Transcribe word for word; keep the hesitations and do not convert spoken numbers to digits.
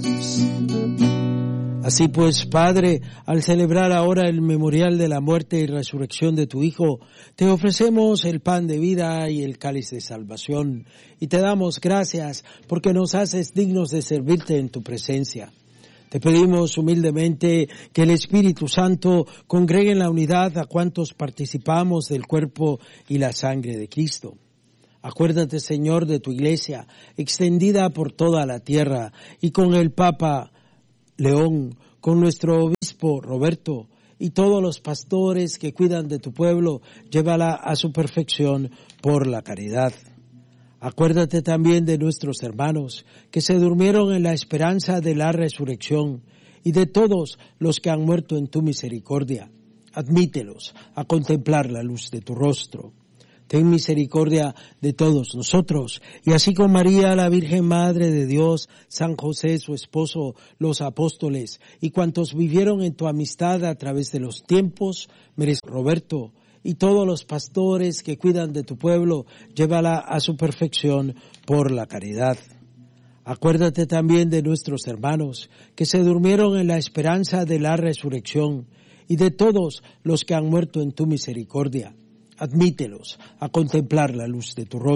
Así pues, Padre, al celebrar ahora el memorial de la muerte y resurrección de tu Hijo, te ofrecemos el pan de vida y el cáliz de salvación, y te damos gracias porque nos haces dignos de servirte en tu presencia. Te pedimos humildemente que el Espíritu Santo congregue en la unidad a cuantos participamos del cuerpo y la sangre de Cristo. Acuérdate, Señor, de tu Iglesia, extendida por toda la tierra, y con el Papa León, con nuestro obispo Roberto, y todos los pastores que cuidan de tu pueblo, llévala a su perfección por la caridad. Acuérdate también de nuestros hermanos que se durmieron en la esperanza de la resurrección, y de todos los que han muerto en tu misericordia. Admítelos a contemplar la luz de tu rostro. Ten misericordia de todos nosotros, y así con María, la Virgen Madre de Dios, San José, su esposo, los apóstoles, y cuantos vivieron en tu amistad a través de los tiempos, merece Roberto, y todos los pastores que cuidan de tu pueblo, llévala a su perfección por la caridad. Acuérdate también de nuestros hermanos, que se durmieron en la esperanza de la resurrección, y de todos los que han muerto en tu misericordia. Admítelos a contemplar la luz de tu rostro.